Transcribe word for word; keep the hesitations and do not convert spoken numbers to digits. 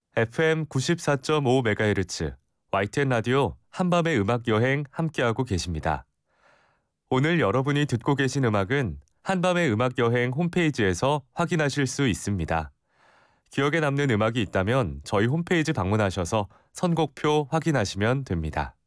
에프엠 구십사 점 오 메가헤르츠 와이티엔 라디오 한밤의 음악 여행 함께하고 계십니다. 오늘 여러분이 듣고 계신 음악은 한밤의 음악 여행 홈페이지에서 확인하실 수 있습니다. 기억에 남는 음악이 있다면 저희 홈페이지 방문하셔서 선곡표 확인하시면 됩니다.